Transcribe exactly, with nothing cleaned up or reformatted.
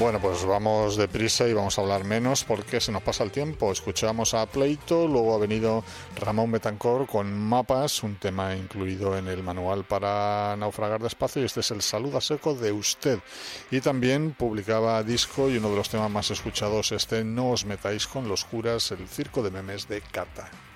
Bueno, pues vamos deprisa y vamos a hablar menos porque se nos pasa el tiempo. Escuchamos a Pleito, luego ha venido Ramón Betancor con Mapas, un tema incluido en el manual para naufragar despacio, y este es el Salud a seco de Usted. Y también publicaba disco y uno de los temas más escuchados, este No os metáis con los curas, el circo de memes de Cata.